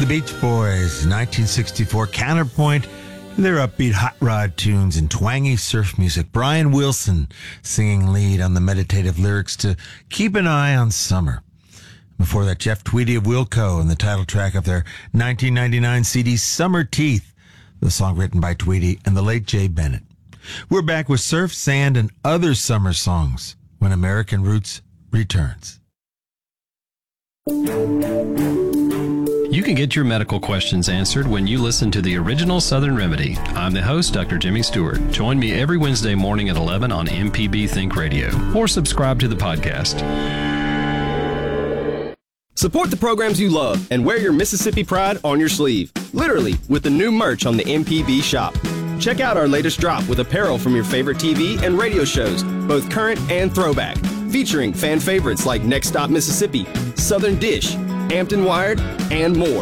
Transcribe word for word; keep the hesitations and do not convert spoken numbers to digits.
the Beach Boys, nineteen sixty-four Counterpoint, their upbeat hot rod tunes and twangy surf music. Brian Wilson singing lead on the meditative lyrics to Keep an Eye on Summer. Before that, Jeff Tweedy of Wilco and the title track of their nineteen ninety-nine C D Summer Teeth, the song written by Tweedy and the late Jay Bennett. We're back with Surf, Sand, and other summer songs when American Roots returns. You can get your medical questions answered when you listen to the original Southern Remedy. I'm the host, Doctor Jimmy Stewart. Join me every Wednesday morning at eleven on M P B Think Radio, or subscribe to the podcast. Support the programs you love and wear your Mississippi pride on your sleeve, literally, with the new merch on the M P B shop. Check out our latest drop with apparel from your favorite T V and radio shows, both current and throwback, featuring fan favorites like Next Stop Mississippi, Southern Dish, Hampton Wired, and more.